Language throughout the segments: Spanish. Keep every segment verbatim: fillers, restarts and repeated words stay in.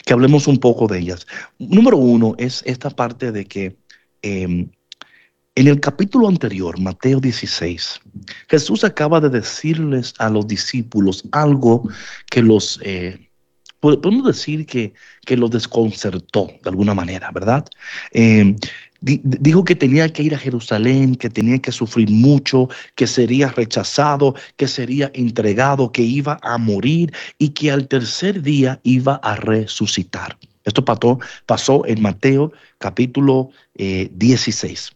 que hablemos un poco de ellas. Número uno es esta parte de que eh, en el capítulo anterior, Mateo dieciséis, Jesús acaba de decirles a los discípulos algo que los, eh, po- podemos decir que, que los desconcertó de alguna manera, ¿verdad? Eh, di- dijo que tenía que ir a Jerusalén, que tenía que sufrir mucho, que sería rechazado, que sería entregado, que iba a morir y que al tercer día iba a resucitar. Esto pasó, pasó en Mateo capítulo eh, dieciséis.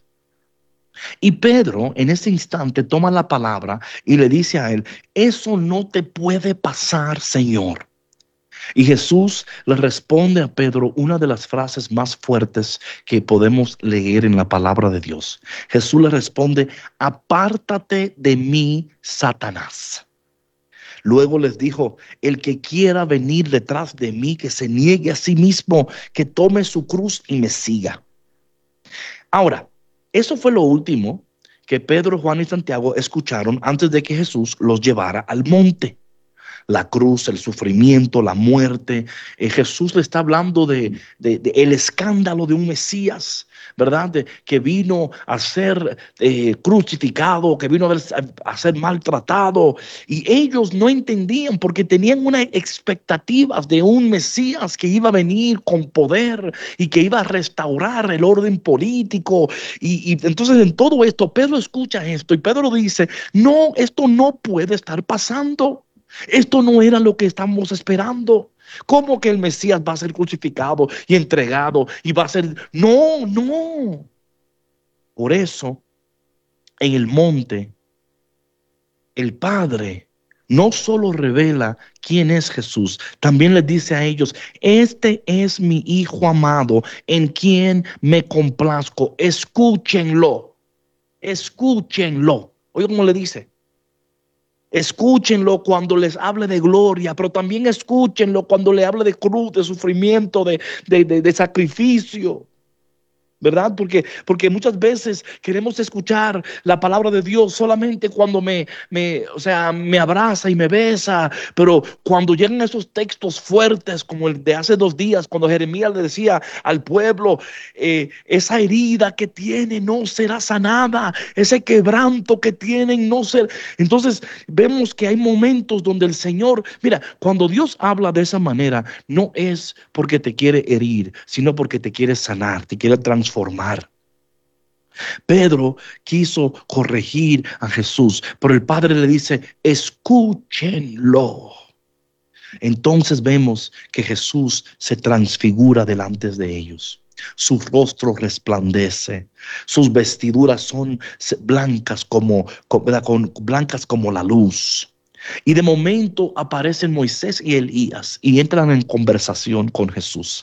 Y Pedro en ese instante toma la palabra y le dice a él, eso no te puede pasar, Señor. Y Jesús le responde a Pedro una de las frases más fuertes que podemos leer en la palabra de Dios. Jesús le responde, apártate de mí, Satanás. Luego les dijo, el que quiera venir detrás de mí, que se niegue a sí mismo, que tome su cruz y me siga. Ahora, eso fue lo último que Pedro, Juan y Santiago escucharon antes de que Jesús los llevara al monte. La cruz, el sufrimiento, la muerte. Eh, Jesús le está hablando de, de- de el escándalo de un Mesías, ¿verdad? De, que vino a ser eh, crucificado, que vino a, ver- a ser maltratado. Y ellos no entendían porque tenían una expectativa de un Mesías que iba a venir con poder y que iba a restaurar el orden político. Y, y entonces en todo esto, Pedro escucha esto y Pedro dice, no, esto no puede estar pasando. Esto no era lo que estamos esperando. ¿Cómo que el Mesías va a ser crucificado y entregado y va a ser? No, no. Por eso, en el monte, el Padre no solo revela quién es Jesús, también les dice a ellos, este es mi Hijo amado, en quien me complazco. Escúchenlo, escúchenlo. Oye, ¿cómo le dice? Escúchenlo cuando les hable de gloria, pero también escúchenlo cuando le hable de cruz, de sufrimiento, de, de, de, de sacrificio. ¿Verdad? Porque, porque muchas veces queremos escuchar la palabra de Dios solamente cuando me, me, o sea, me abraza y me besa, pero cuando llegan esos textos fuertes como el de hace dos días, cuando Jeremías le decía al pueblo, eh, esa herida que tiene no será sanada, ese quebranto que tienen no será. Entonces vemos que hay momentos donde el Señor, mira, cuando Dios habla de esa manera, no es porque te quiere herir, sino porque te quiere sanar, te quiere transformar. Pedro quiso corregir a Jesús, pero el Padre le dice, escúchenlo. Entonces vemos que Jesús se transfigura delante de ellos. Su rostro resplandece, sus vestiduras son blancas como, con, blancas como la luz. Y de momento aparecen Moisés y Elías y entran en conversación con Jesús.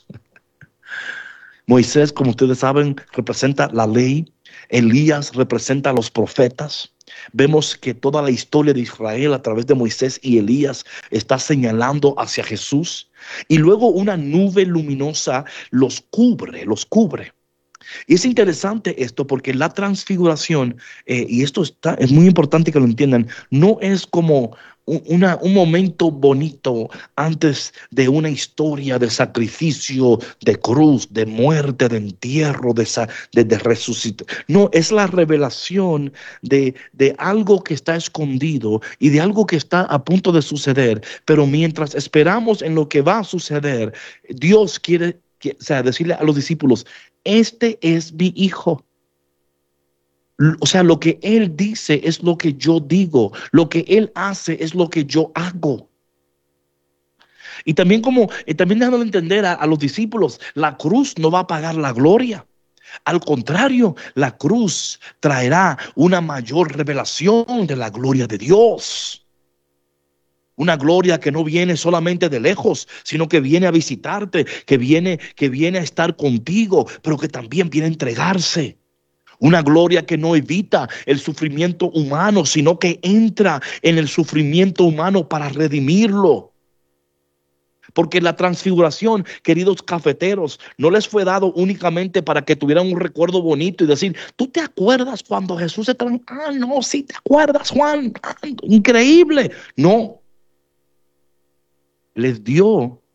Moisés, como ustedes saben, representa la ley. Elías representa a los profetas. Vemos que toda la historia de Israel a través de Moisés y Elías está señalando hacia Jesús. Y luego una nube luminosa los cubre, los cubre. Y es interesante esto porque la transfiguración, eh, y esto está, es muy importante que lo entiendan, no es como un, una, un momento bonito antes de una historia de sacrificio, de cruz, de muerte, de entierro, de, de, de resucitación. No, es la revelación de, de algo que está escondido y de algo que está a punto de suceder. Pero mientras esperamos en lo que va a suceder, Dios quiere, o sea, decirle a los discípulos, este es mi hijo. O sea, lo que él dice es lo que yo digo. Lo que él hace es lo que yo hago. Y también como, eh, también dejando de entender a, a los discípulos, la cruz no va a pagar la gloria. Al contrario, la cruz traerá una mayor revelación de la gloria de Dios. Una gloria que no viene solamente de lejos, sino que viene a visitarte, que viene, que viene a estar contigo, pero que también viene a entregarse. Una gloria que no evita el sufrimiento humano, sino que entra en el sufrimiento humano para redimirlo. Porque la transfiguración, queridos cafeteros, no les fue dado únicamente para que tuvieran un recuerdo bonito y decir, ¿tú te acuerdas cuando Jesús se transfiguró? Ah, no, sí te acuerdas, Juan. Ah, increíble. No, les dio